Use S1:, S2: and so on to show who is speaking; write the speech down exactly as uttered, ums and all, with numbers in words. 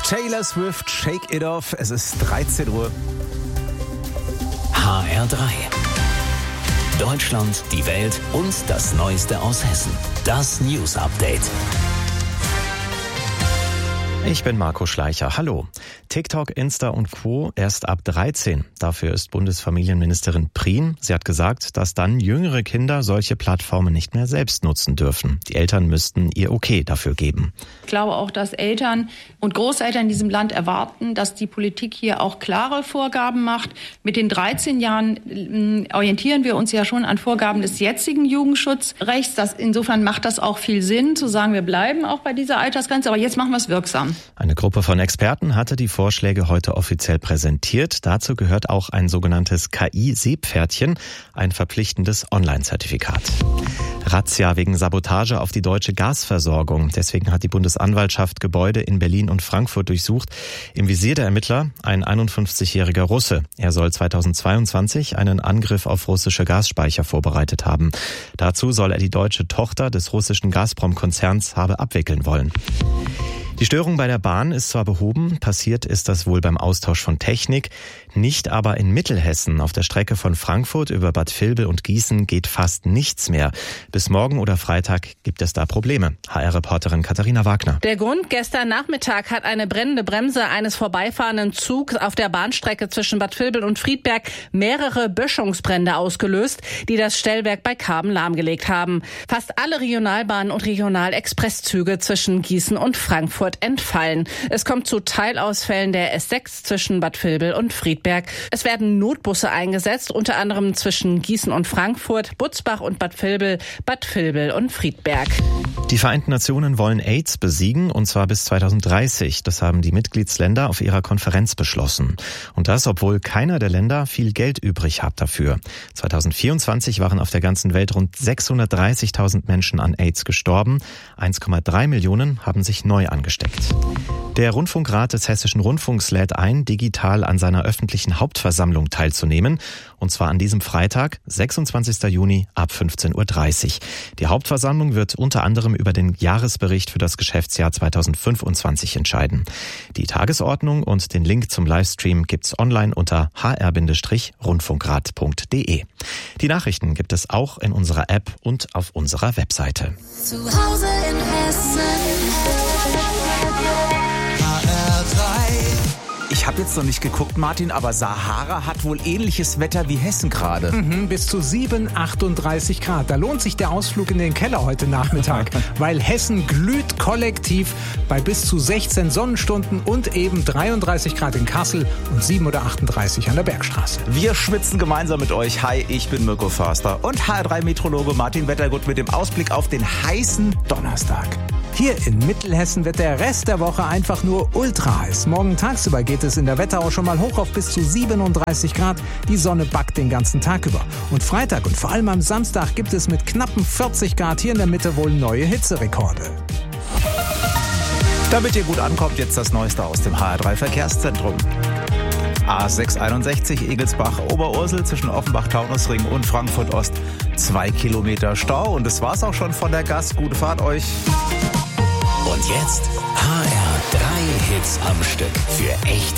S1: Taylor Swift, Shake It Off. Es ist dreizehn Uhr.
S2: H R drei. Deutschland, die Welt und das Neueste aus Hessen. Das News Update.
S3: Ich bin Marco Schleicher. Hallo. TikTok, Insta und Co. erst ab dreizehn. Dafür ist Bundesfamilienministerin Prien. Sie hat gesagt, dass dann jüngere Kinder solche Plattformen nicht mehr selbst nutzen dürfen. Die Eltern müssten ihr Okay dafür geben.
S4: Ich glaube auch, dass Eltern und Großeltern in diesem Land erwarten, dass die Politik hier auch klare Vorgaben macht. Mit den dreizehn Jahren äh, orientieren wir uns ja schon an Vorgaben des jetzigen Jugendschutzrechts. Das, insofern macht das auch viel Sinn, zu sagen, wir bleiben auch bei dieser Altersgrenze. Aber jetzt machen wir es wirksam.
S3: Eine Gruppe von Experten hatte die Vorschläge heute offiziell präsentiert. Dazu gehört auch ein sogenanntes K I-Seepferdchen, ein verpflichtendes Online-Zertifikat. Razzia wegen Sabotage auf die deutsche Gasversorgung. Deswegen hat die Bundesanwaltschaft Gebäude in Berlin und Frankfurt durchsucht. Im Visier der Ermittler ein einundfünfzigjähriger Russe. Er soll zweitausendzweiundzwanzig einen Angriff auf russische Gasspeicher vorbereitet haben. Dazu soll er die deutsche Tochter des russischen Gazprom-Konzerns habe abwickeln wollen. Die Störung bei der Bahn ist zwar behoben, passiert ist das wohl beim Austausch von Technik, nicht aber in Mittelhessen. Auf der Strecke von Frankfurt über Bad Vilbel und Gießen geht fast nichts mehr. Bis morgen oder Freitag gibt es da Probleme. H R-Reporterin Katharina Wagner.
S5: Der Grund: Gestern Nachmittag hat eine brennende Bremse eines vorbeifahrenden Zugs auf der Bahnstrecke zwischen Bad Vilbel und Friedberg mehrere Böschungsbrände ausgelöst, die das Stellwerk bei Karben lahmgelegt haben. Fast alle Regionalbahnen und Regional-Expresszüge zwischen Gießen und Frankfurt entfallen. Es kommt zu Teilausfällen der S sechs zwischen Bad Vilbel und Friedberg. Es werden Notbusse eingesetzt, unter anderem zwischen Gießen und Frankfurt, Butzbach und Bad Vilbel, Bad Vilbel und Friedberg.
S3: Die Vereinten Nationen wollen AIDS besiegen, und zwar bis zweitausenddreißig. Das haben die Mitgliedsländer auf ihrer Konferenz beschlossen. Und das, obwohl keiner der Länder viel Geld übrig hat dafür. zweitausendvierundzwanzig waren auf der ganzen Welt rund sechshundertdreißigtausend Menschen an AIDS gestorben. eins Komma drei Millionen haben sich neu angesteckt. Der Rundfunkrat des Hessischen Rundfunks lädt ein, digital an seiner öffentlichen Hauptversammlung teilzunehmen. Und zwar an diesem Freitag, sechsundzwanzigsten Juni ab fünfzehn Uhr dreißig. Die Hauptversammlung wird unter anderem über den Jahresbericht für das Geschäftsjahr zweitausendfünfundzwanzig entscheiden. Die Tagesordnung und den Link zum Livestream gibt's online unter h r rundfunkrat punkt d e. Die Nachrichten gibt es auch in unserer App und auf unserer Webseite.
S6: Zu Hause in Hessen.
S1: Ich habe jetzt noch nicht geguckt, Martin, aber Sahara hat wohl ähnliches Wetter wie Hessen gerade.
S7: Mhm, bis zu sieben, achtunddreißig Grad. Da lohnt sich der Ausflug in den Keller heute Nachmittag, weil Hessen glüht kollektiv bei bis zu sechzehn Sonnenstunden und eben dreiunddreißig Grad in Kassel und sieben oder achtunddreißig an der Bergstraße.
S1: Wir schwitzen gemeinsam mit euch. Hi, ich bin Mirko Förster und H R drei Meteorologe Martin Wettergut mit dem Ausblick auf den heißen Donnerstag.
S7: Hier in Mittelhessen wird der Rest der Woche einfach nur ultra heiß. Morgen tagsüber geht es in der Wetterau schon mal hoch auf bis zu siebenunddreißig Grad. Die Sonne backt den ganzen Tag über. Und Freitag und vor allem am Samstag gibt es mit knappen vierzig Grad hier in der Mitte wohl neue Hitzerekorde.
S1: Damit ihr gut ankommt, jetzt das Neueste aus dem H R drei Verkehrszentrum. A sechs einundsechzig Egelsbach Oberursel zwischen Offenbach Taunusring und Frankfurt Ost. Zwei Kilometer Stau, und das war's auch schon von der Gas. Gute Fahrt euch.
S2: Und jetzt H R drei Hits am Stück für echte